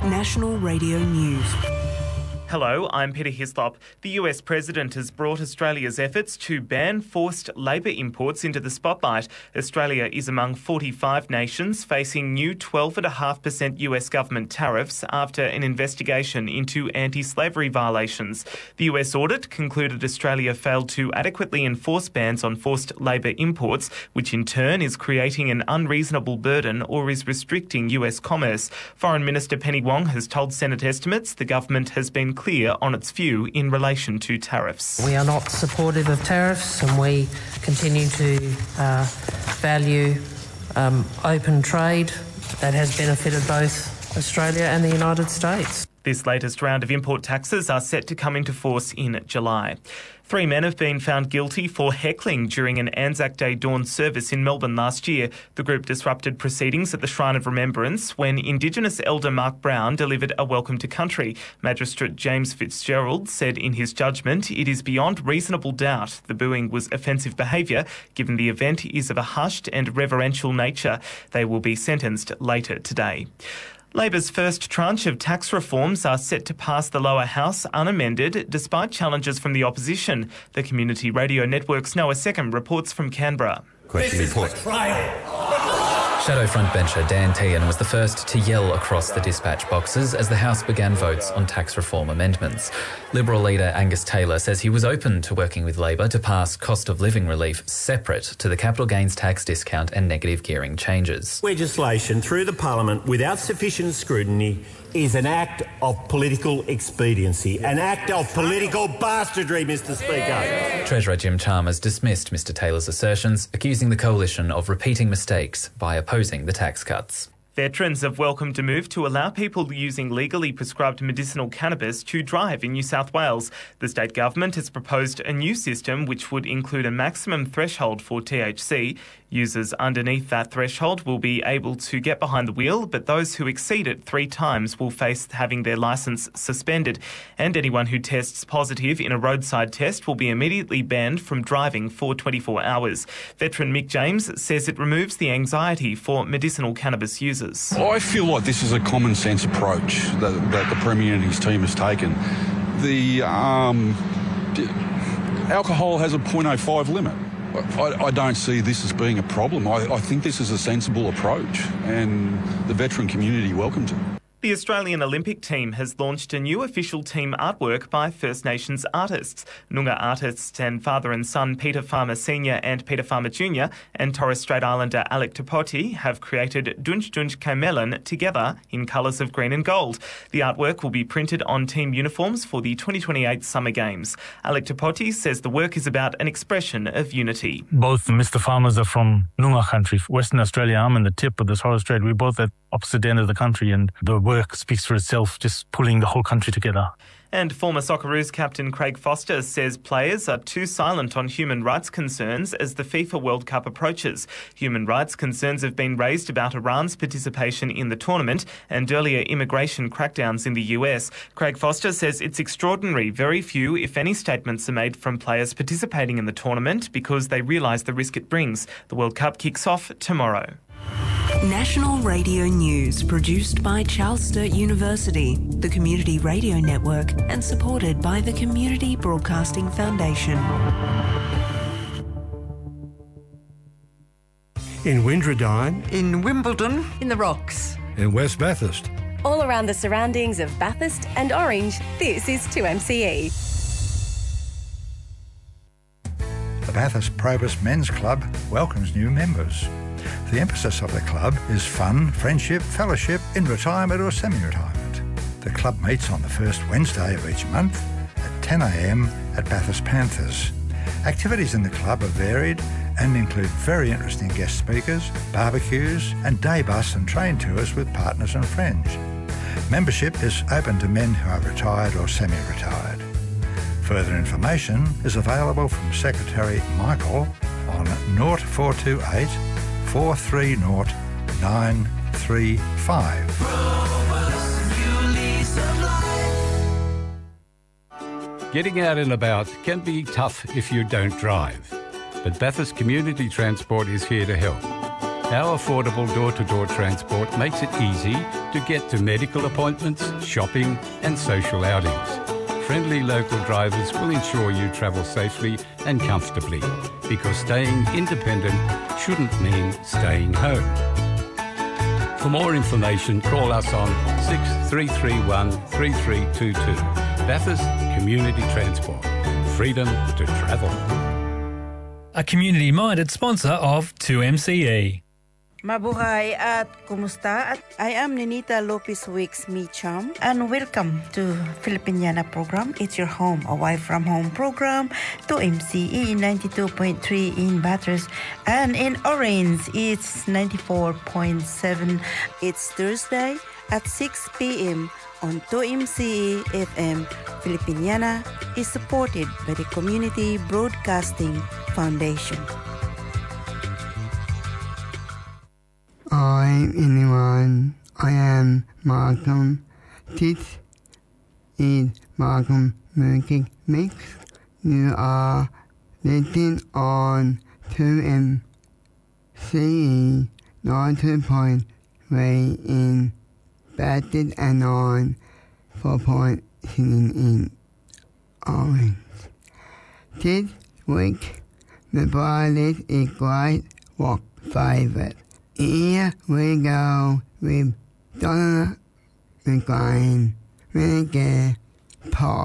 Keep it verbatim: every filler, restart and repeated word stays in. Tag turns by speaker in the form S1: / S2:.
S1: National Radio News.
S2: Hello, I'm Peter Hislop. The U S President has brought Australia's efforts to ban forced labour imports into the spotlight. Australia is among forty-five nations facing new twelve point five percent U S government tariffs after an investigation into anti-slavery violations. The U S audit concluded Australia failed to adequately enforce bans on forced labour imports, which in turn is creating an unreasonable burden or is restricting U S commerce. Foreign Minister Penny Wong has told Senate estimates the government has been clear on its view in relation to tariffs.
S3: We are not supportive of tariffs, and we continue to uh, value um, open trade that has benefited both Australia and the United States.
S2: This latest round of import taxes are set to come into force in July. Three men have been found guilty for heckling during an Anzac Day dawn service in Melbourne last year. The group disrupted proceedings at the Shrine of Remembrance when Indigenous elder Mark Brown delivered a welcome to country. Magistrate James Fitzgerald said in his judgment it is beyond reasonable doubt the booing was offensive behaviour, given the event is of a hushed and reverential nature. They will be sentenced later today. Labor's first tranche of tax reforms are set to pass the lower house unamended despite challenges from the opposition. The Community Radio Network's Noah Seckham reports from Canberra.
S4: Question
S5: this
S4: report.
S5: is betrayal.
S6: Shadow frontbencher Dan Tehan was the first to yell across the dispatch boxes as the House began votes on tax reform amendments. Liberal leader Angus Taylor says he was open to working with Labor to pass cost of living relief separate to the capital gains tax discount and negative gearing changes.
S5: Legislation through the Parliament without sufficient scrutiny is an act of political expediency, an act of political bastardry, Mr Speaker.
S6: Treasurer Jim Chalmers dismissed Mr Taylor's assertions, accusing the coalition of repeating mistakes by opposing the tax cuts.
S2: Veterans have welcomed a move to allow people using legally prescribed medicinal cannabis to drive in New South Wales. The state government has proposed a new system which would include a maximum threshold for T H C. Users underneath that threshold will be able to get behind the wheel, but those who exceed it three times will face having their licence suspended. And anyone who tests positive in a roadside test will be immediately banned from driving for twenty-four hours. Veteran Mick James says it removes the anxiety for medicinal cannabis users.
S4: I feel like this is a common sense approach that, that the Premier and his team has taken. The um, d- alcohol has a point oh five limit. I, I don't see this as being a problem. I, I think this is a sensible approach, and the veteran community welcomes it.
S2: The Australian Olympic team has launched a new official team artwork by First Nations artists. Noongar artists and father and son Peter Farmer Senior and Peter Farmer Junior and Torres Strait Islander Alec Topoti have created Dunj Dunj Kamelin together in colours of green and gold. The artwork will be printed on team uniforms for the twenty twenty-eight Summer Games. Alec Topoti says the work is about an expression of unity.
S7: Both Mister Farmers are from Noongar country, Western Australia. I'm in the tip of the Torres Strait. We're both at opposite end of the country, and the work speaks for itself, just pulling the whole country together.
S2: And former Socceroos captain Craig Foster says players are too silent on human rights concerns as the FIFA World Cup approaches. Human rights concerns have been raised about Iran's participation in the tournament and earlier immigration crackdowns in the U S. Craig Foster says it's extraordinary very few, if any, statements are made from players participating in the tournament because they realise the risk it brings. The World Cup kicks off tomorrow.
S1: National Radio News, produced by Charles Sturt University, the Community Radio Network, and supported by the Community Broadcasting Foundation.
S8: In Windradine,
S9: in Wimbledon,
S10: in the Rocks,
S11: in West Bathurst.
S12: All around the surroundings of Bathurst and Orange, this is two M C E.
S13: The Bathurst Probus Men's Club welcomes new members. The emphasis of the club is fun, friendship, fellowship in retirement or semi-retirement. The club meets on the first Wednesday of each month at ten a m at Bathurst Panthers. Activities in the club are varied and include very interesting guest speakers, barbecues and day bus and train tours with partners and friends. Membership is open to men who are retired or semi-retired. Further information is available from Secretary Michael on zero four two eight, four three zero, nine three five.
S14: Getting out and about can be tough if you don't drive, but Bathurst Community Transport is here to help. Our affordable door-to-door transport makes it easy to get to medical appointments, shopping and social outings. Friendly local drivers will ensure you travel safely and comfortably, because staying independent shouldn't mean staying home. For more information, call us on six three three one, three three two two. Bathurst Community Transport. Freedom to travel.
S9: A community-minded sponsor of two M C E.
S10: Mabuhay at kumusta? At I am Ninita Lopez Wicks Meacham, and welcome to Filipiniana program. It's your home away from home program. two M C E ninety-two point three in Bathurst, and in Orange it's ninety-four point seven. It's Thursday at six p.m. on two M C E F M. Filipiniana is supported by the Community Broadcasting Foundation.
S11: I'm anyone. I am Malcolm. This is Malcolm Music Mix. You are listening on two M C E ninety point three in Bathurst and on four point seven in Orange. This week, the playlist is Great Rock Favourite. Here we go with Donna McLean, Renegade Pop.